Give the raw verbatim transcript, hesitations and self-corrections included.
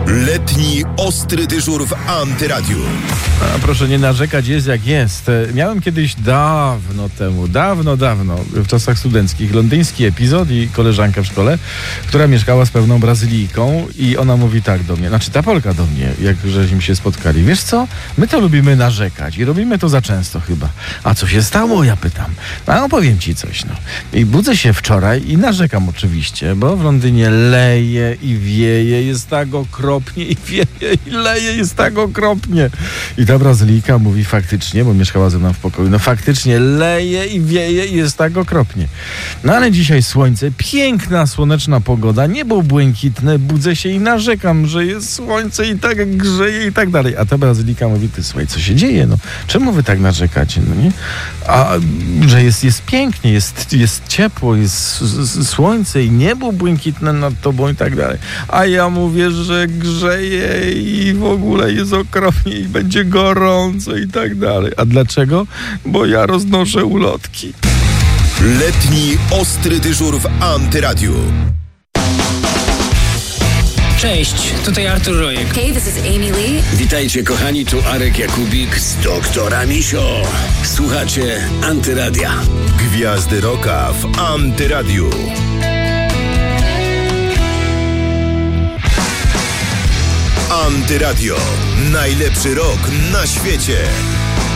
Letni ostry dyżur w Antyradiu. A proszę nie narzekać, jest jak jest. Miałem kiedyś dawno temu, dawno, dawno, w czasach studenckich, londyński epizod i koleżanka w szkole, która mieszkała z pewną Brazylijką i ona mówi tak do mnie, znaczy ta Polka do mnie, jak żeśmy się spotkali. Wiesz co, my to lubimy narzekać i robimy to za często chyba. A co się stało? Ja pytam. A opowiem ci coś, no. I budzę się wczoraj i narzekam oczywiście, bo w Londynie leje i wieje, jest tak okropnie i wieje i leje, jest tak okropnie. I ta Brazylijka mówi faktycznie, bo mieszkała ze mną w pokoju, no faktycznie leje i wieje i jest tak okropnie. No ale dzisiaj słońce, piękna, słoneczna pogoda, niebo błękitne, budzę się i narzekam, że jest słońce i tak grzeje i tak dalej. A ta Brazylijka mówi, ty słuchaj, co się dzieje? No, czemu wy tak narzekacie? No nie? A że jest, jest pięknie, jest, jest ciepło, jest słońce i niebo błękitne nad tobą i tak dalej. A ja mówię, że grzeje i w ogóle jest okropnie i będzie gorąco i tak dalej. A dlaczego? Bo ja roznoszę ulotki. Letni ostry dyżur w Antyradiu. Cześć, tutaj Artur Rojek. Hey, this is Amy Lee. Witajcie kochani, tu Arek Jakubik z doktora Misio. Słuchacie Antyradia. Gwiazdy rocka w Antyradiu. Antyradio. Najlepszy rok na świecie.